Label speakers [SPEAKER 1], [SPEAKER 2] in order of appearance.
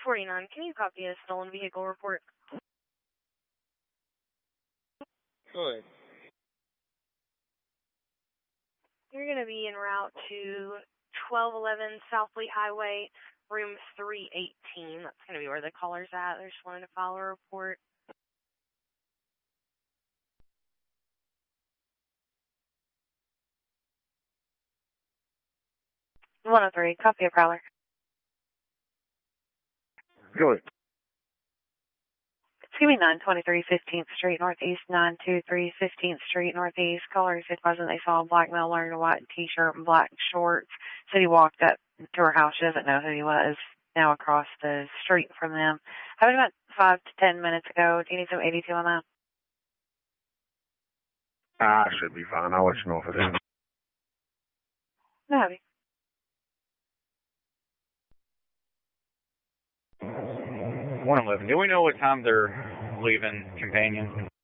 [SPEAKER 1] 49, can you copy a stolen vehicle report?
[SPEAKER 2] Go ahead.
[SPEAKER 1] You're going to be en route to 1211 South Fleet Highway, room 318. That's going to be where the caller's at. They're just wanting to file a report. 103, copy a prowler.
[SPEAKER 2] Go ahead.
[SPEAKER 1] It's going to be 923 15th Street Northeast, 923 15th Street Northeast. Caller is advising they saw a black male wearing a white t-shirt and black shorts. Said he walked up to her house. She doesn't know who he was. Now across the street from them. Happened about 5 to 10 minutes ago. Do you need some 82 on that?
[SPEAKER 2] I should be fine. I'll let you know if it is.
[SPEAKER 1] No, heavy.
[SPEAKER 3] 111. Do we know what time they're leaving Companion?